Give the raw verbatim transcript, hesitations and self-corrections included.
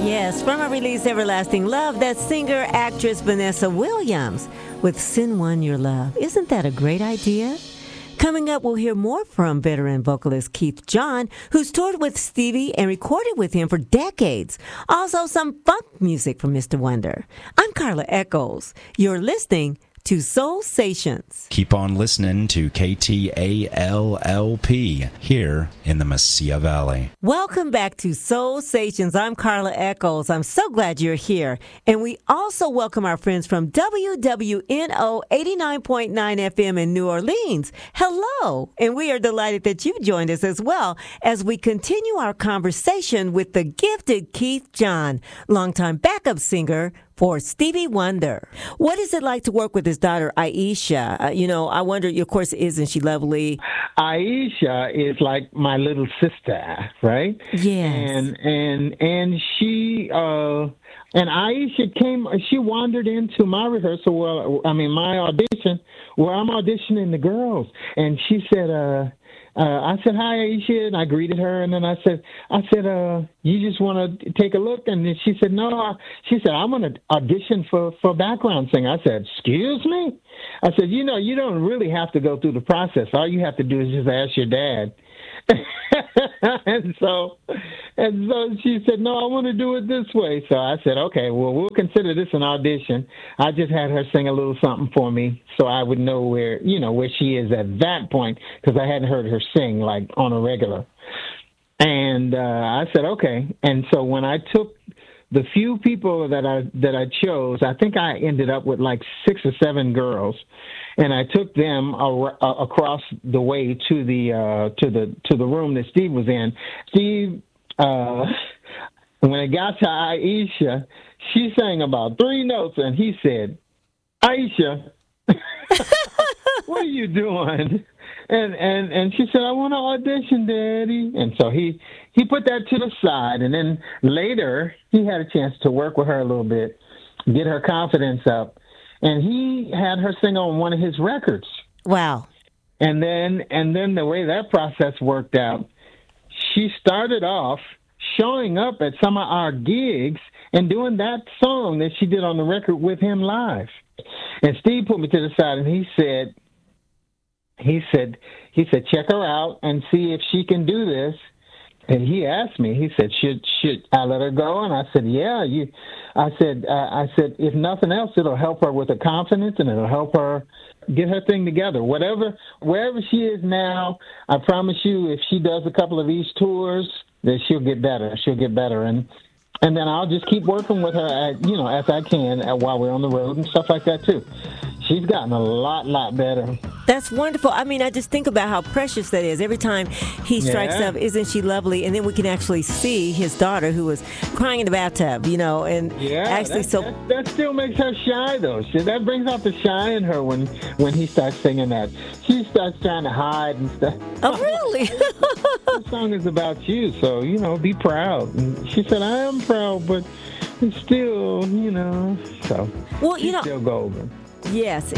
Yes, from her release Everlasting Love, that's singer-actress Vanessa Williams with Send One Your Love. Isn't that a great idea? Coming up, we'll hear more from veteran vocalist Keith John, who's toured with Stevie and recorded with him for decades. Also, some funk music from Mister Wonder. I'm Carla Echols. You're listening to Soul Stations. Keep on listening to K T A L L P here in the Mesilla Valley. Welcome back to Soul Stations. I'm Carla Echols. I'm so glad you're here. And we also welcome our friends from W W N O eighty-nine point nine F M in New Orleans. Hello. And we are delighted that you've joined us as well as we continue our conversation with the gifted Keith John, longtime backup singer for Stevie Wonder. What is it like to work with his daughter, Aisha? Uh, you know, I wonder, of course, isn't she lovely? Aisha is like my little sister, right? Yes. And and and she uh, and Aisha came. She wandered into my rehearsal. Well, I mean, my audition where I'm auditioning the girls, and she said, uh, Uh, I said, hi, Aisha, and I greeted her, and then I said, I said, uh, you just want to take a look? And then she said, no, I, she said, I'm going to audition for, for background singer. I said, excuse me? I said, you know, you don't really have to go through the process. All you have to do is just ask your dad. and so, and so she said, no, I want to do it this way. So I said, okay, well, we'll consider this an audition. I just had her sing a little something for me so I would know where, you know, where she is at that point, because I hadn't heard her sing like on a regular. And uh, I said, okay. And so when I took the few people that I that I chose, I think I ended up with like six or seven girls, and I took them ar- across the way to the uh, to the to the room that Steve was in. Steve, uh, when it got to Aisha, she sang about three notes, and he said, "Aisha, what are you doing?" And and and she said, I want to audition, Daddy. And so he, he put that to the side. And then later, he had a chance to work with her a little bit, get her confidence up. And he had her sing on one of his records. Wow. And then and then the way that process worked out, she started off showing up at some of our gigs and doing that song that she did on the record with him live. And Steve put me to the side, and he said, He said, he said, check her out and see if she can do this. And he asked me, he said, should should I let her go? And I said, yeah. You, I said, uh, I said, if nothing else, it'll help her with her confidence and it'll help her get her thing together. Whatever, wherever she is now, I promise you, if she does a couple of these tours, that she'll get better. She'll get better. And and then I'll just keep working with her, at, you know, as I can uh, while we're on the road and stuff like that too. She's gotten a lot, lot better. That's wonderful. I mean, I just think about how precious that is. Every time he strikes Yeah. up, isn't she lovely? And then we can actually see his daughter who was crying in the bathtub, you know, and Yeah, actually that, so... that, that still makes her shy, though. She, that brings out the shy in her when, when he starts singing that. She starts trying to hide and stuff. Oh, really? The song is about you, so, you know, be proud. And she said, I am proud, but it's still, you know, so Well, you she's know... still golden. Yes,